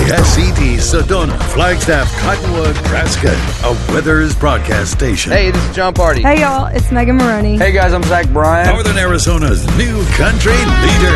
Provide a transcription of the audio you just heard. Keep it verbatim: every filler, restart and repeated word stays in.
S C T Sedona, Flagstaff, Cottonwood, Nebraska, a Withers broadcast station. Hey, this is John Party. Hey, y'all, it's Megan Maroney. Hey, guys, I'm Zach Bryan. Northern Arizona's new country leader.